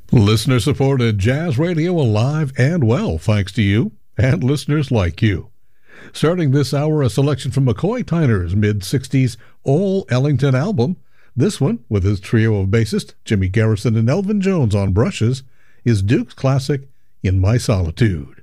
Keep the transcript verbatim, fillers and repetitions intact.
Listener-supported jazz radio alive and well, thanks to you and listeners like you. Starting this hour, a selection from McCoy Tyner's mid-sixties All Ellington album. This one, with his trio of bassists Jimmy Garrison and Elvin Jones on brushes, is Duke's classic In My Solitude.